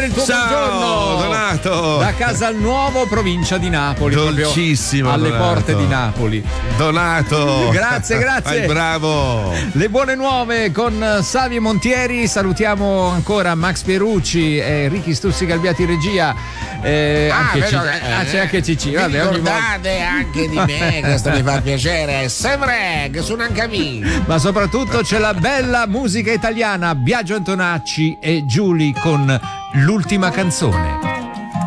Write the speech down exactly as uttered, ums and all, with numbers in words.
il tuo Ciao, buongiorno. Donato. Da Casalnuovo, provincia di Napoli. Dolcissimo, alle Donato. porte di Napoli. Donato. Grazie, grazie. Vai, bravo. Le buone nuove con Savio Montieri. Salutiamo ancora Max Pierucci e Ricky Stuzzi Galbiati regia. Eh, Ah, anche vedo C- che- ah, c'è anche Cicci. Vi Vabbè, ogni volta. ricordate anche di me, questo mi fa piacere. Semreg su Nancamì. Ma soprattutto c'è la bella musica italiana, Biagio Antonacci e Giuli con l'ultima canzone.